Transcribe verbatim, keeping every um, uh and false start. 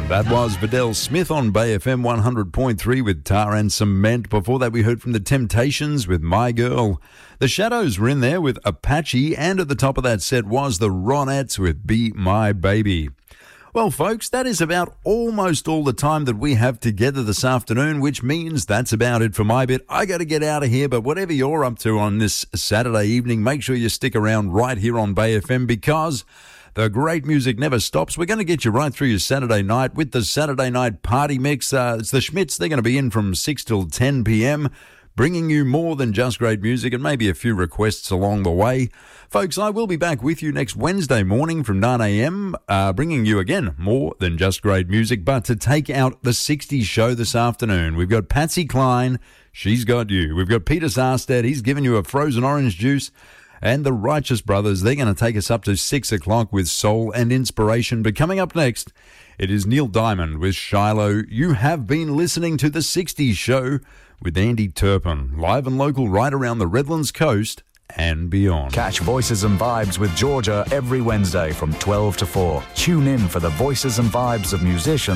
That was Vidal Smith on Bay F M one hundred point three with Tar and Cement. Before that, we heard from the Temptations with My Girl. The Shadows were in there with Apache, and at the top of that set was the Ronettes with Be My Baby. Well, folks, that is about almost all the time that we have together this afternoon, which means that's about it for my bit. I got to get out of here, but whatever you're up to on this Saturday evening, make sure you stick around right here on Bay F M, because the great music never stops. We're going to get you right through your Saturday night with the Saturday Night Party Mix. Uh, it's the Schmitz. They're going to be in from six till ten p.m., bringing you more than just great music and maybe a few requests along the way. Folks, I will be back with you next Wednesday morning from nine a.m., uh, bringing you, again, more than just great music. But to take out the sixties show this afternoon, we've got Patsy Cline, She's Got You. We've got Peter Sarstedt, he's giving you a frozen orange juice. And the Righteous Brothers, they're going to take us up to six o'clock with soul and inspiration. But coming up next, it is Neil Diamond with Shiloh. You have been listening to the sixties show with Andy Turpin, live and local right around the Redlands coast and beyond. Catch Voices and Vibes with Georgia every Wednesday from twelve to four. Tune in for the voices and vibes of musicians